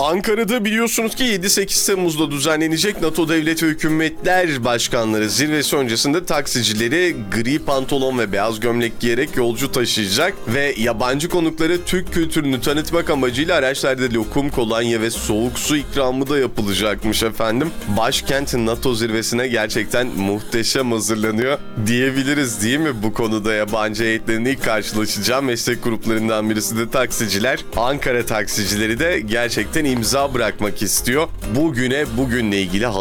Ankara'da biliyorsunuz ki 7-8 Temmuz'da düzenlenecek NATO Devlet ve Hükümetler Başkanları zirvesi öncesinde taksicileri gri pantolon ve beyaz gömlek giyerek yolcu taşıyacak ve yabancı konuklara Türk kültürünü tanıtmak amacıyla araçlarda lokum, kolonya ve soğuk su ikramı da yapılacakmış efendim. Başkent NATO zirvesine gerçekten muhteşem hazırlanıyor diyebiliriz değil mi? Bu konuda yabancı heyetlerin ilk karşılaşacağı meslek gruplarından birisi de taksiciler. Ankara taksicileri de gerçekten imza bırakmak istiyor. Bugünle ilgili